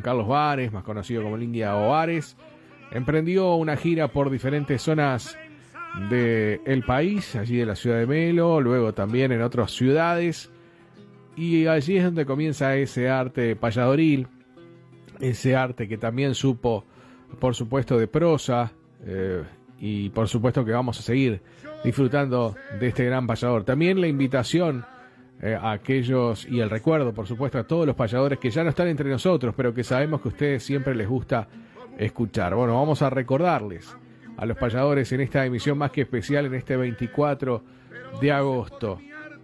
Carlos Bares, más conocido como el India o Bares, emprendió una gira por diferentes zonas del país, allí de la ciudad de Melo, luego también en otras ciudades, y allí es donde comienza ese arte payadoril, ese arte que también supo, por supuesto, de prosa, y por supuesto que vamos a seguir disfrutando de este gran payador. También la invitación a aquellos, y el recuerdo, por supuesto, a todos los payadores que ya no están entre nosotros, pero que sabemos que a ustedes siempre les gusta escuchar. Bueno, vamos a recordarles a los payadores en esta emisión más que especial, en este 24 de agosto.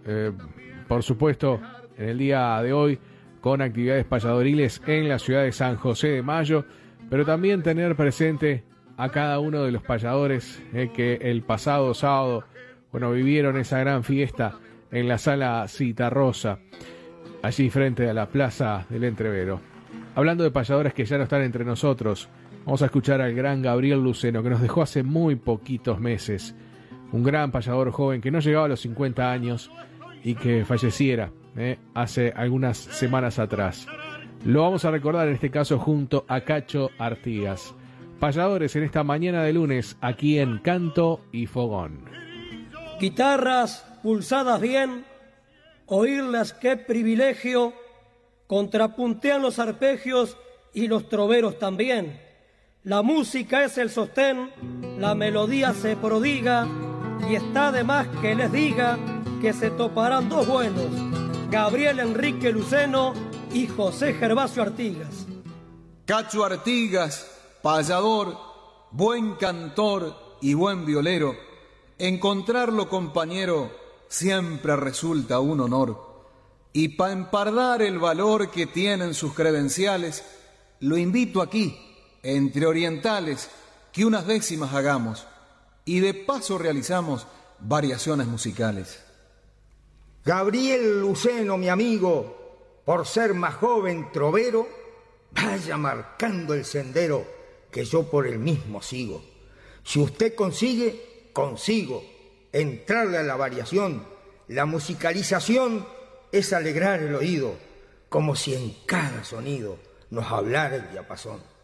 Por supuesto, en el día de hoy, con actividades payadoriles en la ciudad de San José de Mayo, pero también tener presente a cada uno de los payadores que el pasado sábado, bueno, vivieron esa gran fiesta en la sala Citarrosa, allí frente a la Plaza del Entrevero. Hablando de payadores que ya no están entre nosotros, vamos a escuchar al gran Gabriel Luceno, que nos dejó hace muy poquitos meses. Un gran payador joven que no llegaba a los 50 años y que falleciera hace algunas semanas atrás. Lo vamos a recordar en este caso junto a Cacho Artigas. Payadores en esta mañana de lunes aquí en Canto y Fogón. Guitarras pulsadas bien, oírlas qué privilegio, contrapuntean los arpegios y los troveros también. La música es el sostén, la melodía se prodiga, y está de más que les diga que se toparán dos buenos, Gabriel Enrique Luceno y José Gervasio Artigas. Cacho Artigas, payador, buen cantor y buen violero, encontrarlo compañero siempre resulta un honor. Y para empardar el valor que tienen sus credenciales, lo invito aquí, entre orientales, que unas décimas hagamos, y de paso realizamos variaciones musicales. Gabriel Luceno, mi amigo, por ser más joven trovero, vaya marcando el sendero, que yo por el mismo sigo. Si usted consigue, consigo entrarle a la variación. La musicalización es alegrar el oído, como si en cada sonido nos hablara el diapasón.